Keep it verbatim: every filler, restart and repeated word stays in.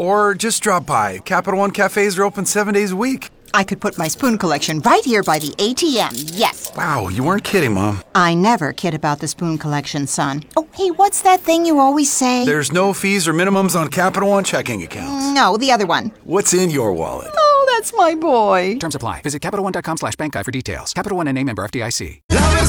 Or just drop by. Capital One cafes are open seven days a week. I could put my spoon collection right here by the A T M, yes. Wow, you weren't kidding, Mom. I never kid about the spoon collection, son. Oh, hey, what's that thing you always say? There's no fees or minimums on Capital One checking accounts. No, the other one. What's in your wallet? Oh, that's my boy. Terms apply. Visit CapitalOne.com slash bank guide for details. Capital One and a member F D I C. Love is